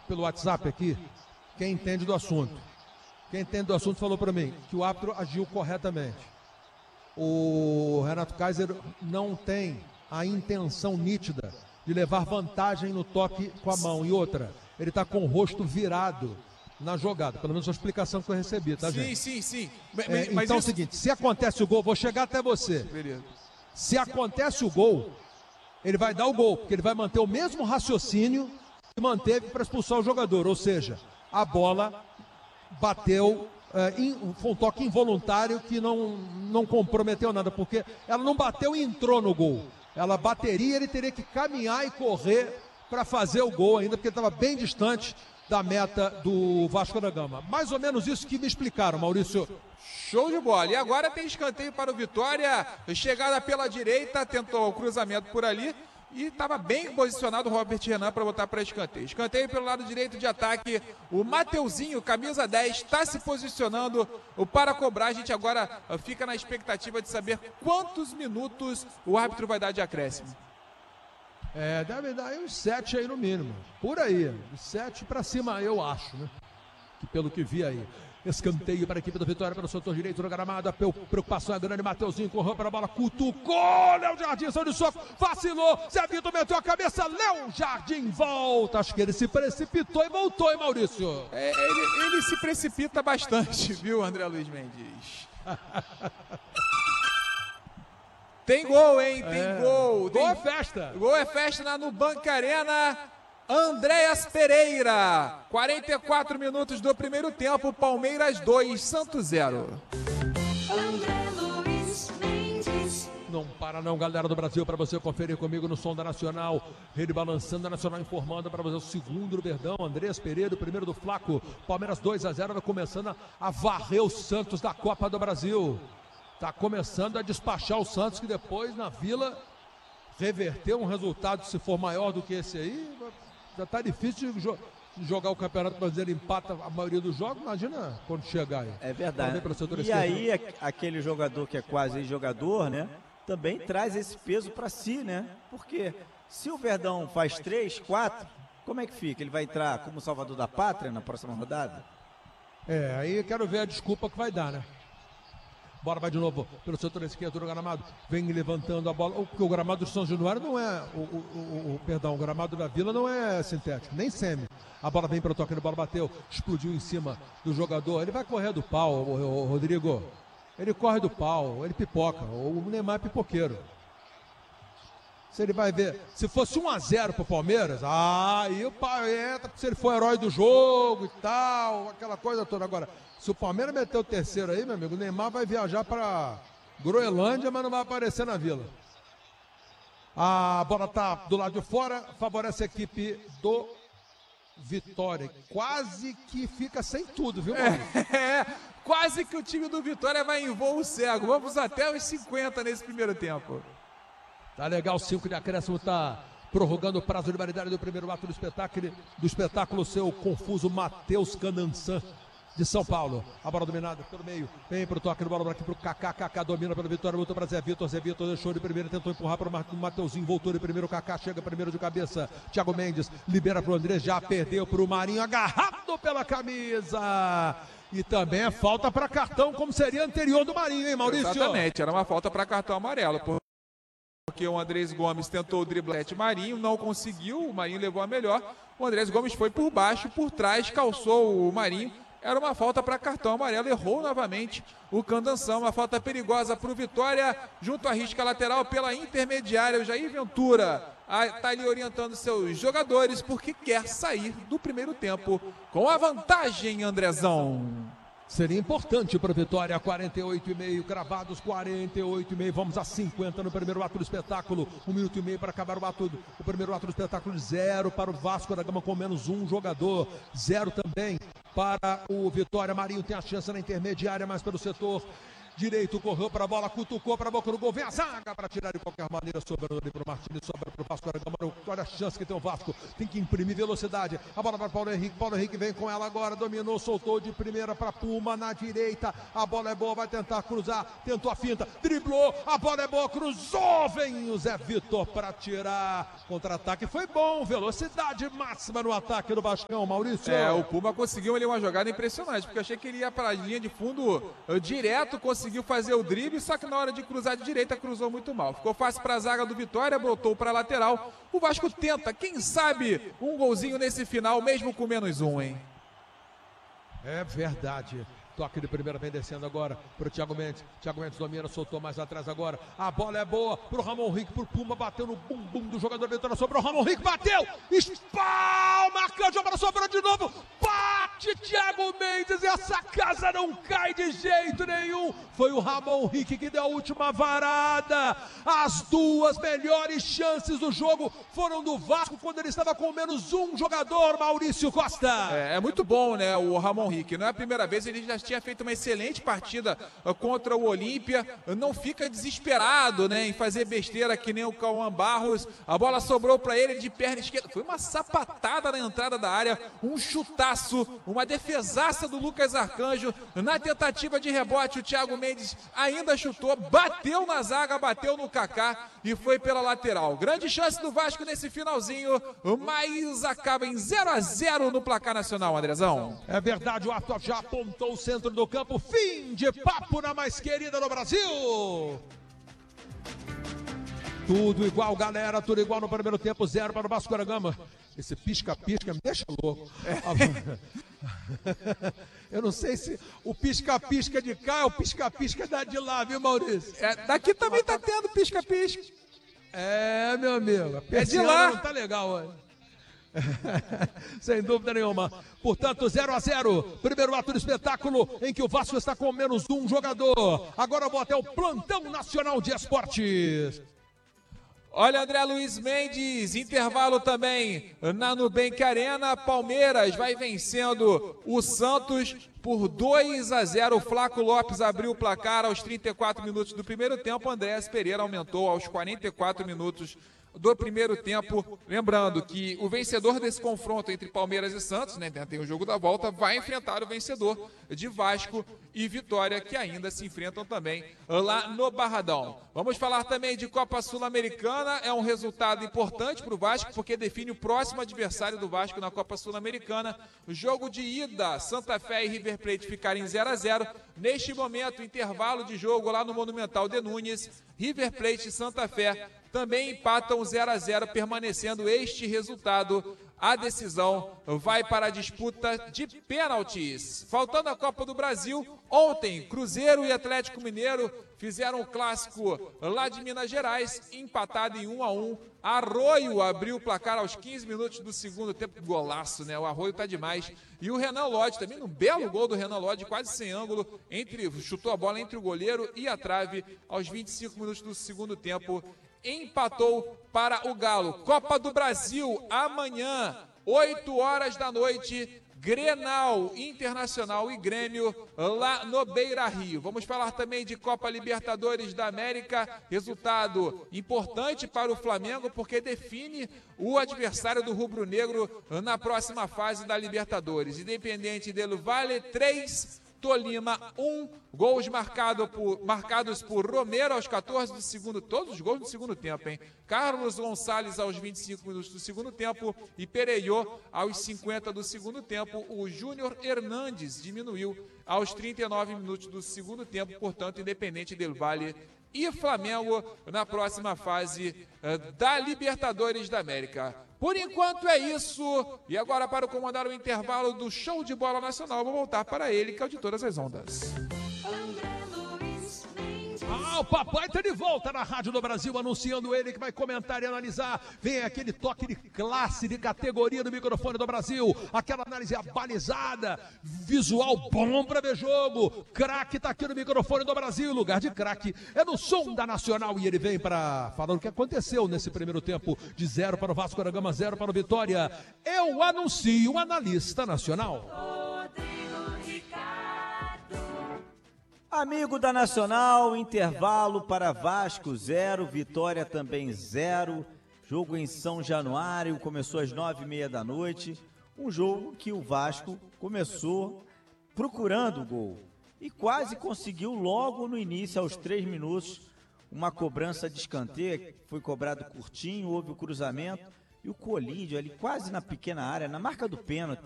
pelo WhatsApp aqui, quem entende do assunto. Quem entende do assunto falou para mim que o árbitro agiu corretamente. O Renato Kaiser não tem a intenção nítida de levar vantagem no toque com a mão. E outra, ele está com o rosto virado na jogada. Pelo menos a explicação que eu recebi, tá, gente? Sim. Mas então isso... é o seguinte, se acontece o gol, vou chegar até você. Beleza. Se acontece o gol, ele vai dar o gol, porque ele vai manter o mesmo raciocínio que manteve para expulsar o jogador. Ou seja, a bola bateu, foi um toque involuntário que não comprometeu nada, porque ela não bateu e entrou no gol. Ela bateria, ele teria que caminhar e correr para fazer o gol ainda, porque ele estava bem distante da meta do Vasco da Gama. Mais ou menos isso que me explicaram, Maurício. Show de bola. E agora tem escanteio para o Vitória. Chegada pela direita, tentou o cruzamento por ali. E estava bem posicionado o Robert Renan para botar para escanteio. Escanteio pelo lado direito de ataque. O Mateuzinho, camisa 10, está se posicionando para cobrar. A gente agora fica na expectativa de saber quantos minutos o árbitro vai dar de acréscimo. Deve dar uns 7 aí no mínimo. Por aí. De 7 para cima, eu acho, né? Que pelo que vi aí. Escanteio para a equipe do Vitória pelo setor direito no gramado. A preocupação é grande. Mateuzinho correu para a bola, cutucou. Léo Jardim saiu de soco, vacilou. Zé Vitor meteu a cabeça. Léo Jardim volta. Acho que ele se precipitou e voltou, hein, Maurício? Ele se precipita bastante, viu, André Luiz Mendes? Tem gol, hein? Tem gol. Gol é festa. Gol é festa na Nubank Arena. Andréas Pereira, 44 minutos do primeiro tempo, Palmeiras 2, Santos 0. Não para não, galera do Brasil, para você conferir comigo no som da Nacional. Rede balançando, a Nacional informando para você o segundo do Verdão. Andréas Pereira, o primeiro do Flaco. Palmeiras 2-0, vai começando a varrer o Santos da Copa do Brasil. Está começando a despachar o Santos, que depois na Vila reverteu um resultado, se for maior do que esse aí, já está difícil de jogar o Campeonato Brasileiro, empata a maioria dos jogos, imagina quando chegar aí. É verdade. E aí aquele jogador que é quase jogador, né, também traz esse peso para si, né? Porque se o Verdão faz 3, 4, como é que fica? Ele vai entrar como salvador da pátria na próxima rodada? Aí eu quero ver a desculpa que vai dar, né? Bora, vai de novo pelo setor esquerdo do gramado. Vem levantando a bola. Porque o gramado do São Januário não é. Perdão, o gramado da Vila não é sintético, nem semi. A bola vem para o toque, a bola bateu, explodiu em cima do jogador. Ele vai correr do pau, o Rodrigo. Ele corre do pau, ele pipoca. O Neymar é pipoqueiro. Se ele vai ver, se fosse 1-0 pro Palmeiras, aí o pai entra, se ele for herói do jogo e tal, aquela coisa toda. Agora, se o Palmeiras meter o terceiro aí, meu amigo, o Neymar vai viajar para Groenlândia, mas não vai aparecer na Vila. A bola tá do lado de fora, favorece a equipe do Vitória. Quase que fica sem tudo, viu, mano? Quase que o time do Vitória vai em voo cego. Vamos até os 50 nesse primeiro tempo. Tá legal, 5 de acréscimo, tá prorrogando o prazo de validade do primeiro ato do espetáculo, seu confuso Matheus Canançã de São Paulo. A bola dominada pelo meio, vem pro toque de bola aqui pro Kaká. Kaká domina pelo Vitória, voltou para Zé Vitor deixou de primeiro, tentou empurrar para o Mateuzinho, voltou de primeiro, Kaká chega primeiro de cabeça, Thiago Mendes libera pro André, já perdeu pro Marinho, agarrado pela camisa. E também é falta para cartão, como seria anterior do Marinho, hein, Maurício? Exatamente, era uma falta para cartão amarelo, porque o Andrés Gomes tentou o driblete Marinho, não conseguiu, o Marinho levou a melhor, o Andrés Gomes foi por baixo, por trás, calçou o Marinho, era uma falta para cartão amarelo, errou novamente o Candanção, uma falta perigosa para o Vitória, junto à risca lateral pela intermediária, o Jair Ventura está ali orientando seus jogadores, porque quer sair do primeiro tempo com a vantagem, Andrezão. Seria importante para a Vitória, 48,5, cravados 48,5, vamos a 50 no primeiro ato do espetáculo, 1 minuto e meio para acabar o primeiro ato do espetáculo, 0 para o Vasco da Gama com menos um jogador, 0 também para o Vitória. Marinho tem a chance na intermediária, mas pelo setor direito, correu para a bola, cutucou para a boca do gol, vem a zaga para tirar de qualquer maneira, sobrando ali para o Martins, sobra para o Vasco da Gama. Olha a chance que tem o Vasco, tem que imprimir velocidade, a bola para Paulo Henrique vem com ela agora, dominou, soltou de primeira para Puma na direita, a bola é boa, vai tentar cruzar, tentou a finta, driblou, a bola é boa, cruzou, vem o Zé Vitor para tirar, contra-ataque foi bom, velocidade máxima no ataque do Vascão, Maurício. O Puma conseguiu ali uma jogada impressionante, porque eu achei que ele ia para a linha de fundo direto, conseguiu fazer o drible, só que na hora de cruzar de direita, cruzou muito mal. Ficou fácil para a zaga do Vitória, botou para a lateral. O Vasco tenta, quem sabe, um golzinho nesse final, mesmo com -1, hein? É verdade. Toque de primeira, vem descendo agora para o Thiago Mendes. Thiago Mendes domina, soltou mais atrás agora. A bola é boa para o Ramon Henrique, para o Puma, bateu no bumbum do jogador Vitória, sobrou o Ramon Henrique, bateu! Marcante, a bola sobrou de novo. Bate Thiago Mendes e essa casa não cai de jeito nenhum. Foi o Ramon Henrique que deu a última varada. As duas melhores chances do jogo foram do Vasco quando ele estava com -1 jogador, Maurício Costa. É muito bom, né, o Ramon Henrique. Não é a primeira vez, ele já tinha feito uma excelente partida contra o Olímpia, não fica desesperado, né, em fazer besteira que nem o Cauã Barros. A bola sobrou para ele de perna esquerda, foi uma sapatada na entrada da área, um chutaço, uma defesaça do Lucas Arcanjo. Na tentativa de rebote, o Thiago Mendes ainda chutou, bateu na zaga, bateu no Kaká e foi pela lateral. Grande chance do Vasco nesse finalzinho, mas acaba em 0-0 no placar nacional, Andrezão. É verdade, o Arthur já apontou o centro do campo, fim de papo na mais querida do Brasil. Tudo igual, galera, tudo igual no primeiro tempo, 0 para o Vasco da Gama. Esse pisca-pisca me deixa louco. Eu não sei se o pisca-pisca de cá é o pisca-pisca de lá, viu, Maurício? Daqui também tá tendo pisca-pisca. Meu amigo. É de lá. Não tá legal hoje. Sem dúvida nenhuma. Portanto, 0-0. Primeiro ato do espetáculo em que o Vasco está com -1 jogador. Agora eu vou até o plantão nacional de esportes. Olha, André Luiz Mendes, intervalo também na Nubank Arena. Palmeiras vai vencendo o Santos por 2-0. O Flaco Lopes abriu o placar aos 34 minutos do primeiro tempo. Andrés Pereira aumentou aos 44 minutos do primeiro tempo. Lembrando que o vencedor desse confronto entre Palmeiras e Santos, né, tem o jogo da volta, vai enfrentar o vencedor de Vasco e Vitória, que ainda se enfrentam também lá no Barradão. Vamos falar também de Copa Sul-Americana. É um resultado importante para o Vasco, porque define o próximo adversário do Vasco na Copa Sul-Americana. O jogo de ida, Santa Fé e River Plate ficarem 0-0. Neste momento, intervalo de jogo lá no Monumental de Núñez, River Plate e Santa Fé também empatam 0-0, permanecendo este resultado. A decisão vai para a disputa de pênaltis. Faltando a Copa do Brasil, ontem, Cruzeiro e Atlético Mineiro fizeram um clássico lá de Minas Gerais, empatado em 1-1. Arroio abriu o placar aos 15 minutos do segundo tempo. Golaço, né? O Arroio tá demais. E o Renan Lodge também, um belo gol do Renan Lodge, quase sem ângulo, chutou a bola entre o goleiro e a trave aos 25 minutos do segundo tempo. Empatou para o Galo. Copa do Brasil, amanhã, 8 horas da noite, Grenal, Internacional e Grêmio, lá no Beira-Rio. Vamos falar também de Copa Libertadores da América, resultado importante para o Flamengo, porque define o adversário do rubro-negro na próxima fase da Libertadores. Independente del Valle, 3, Tolima 1, gols marcados por Romero aos 14 do segundo, todos os gols do segundo tempo, hein? Carlos Gonçalves aos 25 minutos do segundo tempo e Pereyô aos 50 do segundo tempo. O Júnior Hernandes diminuiu aos 39 minutos do segundo tempo, portanto, Independente del Valle e Flamengo na próxima fase da Libertadores da América. Por enquanto é isso. E agora, para comandar o intervalo do Show de Bola Nacional, vou voltar para ele, que é o de todas as ondas. O papai está de volta na Rádio do Brasil, anunciando ele que vai comentar e analisar. Vem aquele toque de classe, de categoria do microfone do Brasil. Aquela análise abalizada, visual bom para ver jogo. Craque está aqui no microfone do Brasil. Lugar de craque é no som da Nacional. E ele vem para falar o que aconteceu nesse primeiro tempo. De 0 para o Vasco da Gama, 0 para o Vitória. Eu anuncio o analista nacional. Amigo da Nacional, intervalo para Vasco 0, Vitória também 0. Jogo em São Januário, começou às 9h30 da noite. Um jogo que o Vasco começou procurando o gol e quase conseguiu logo no início, aos 3 minutos, uma cobrança de escanteio. Foi cobrado curtinho, houve o cruzamento e o colídio ali quase na pequena área, na marca do pênalti.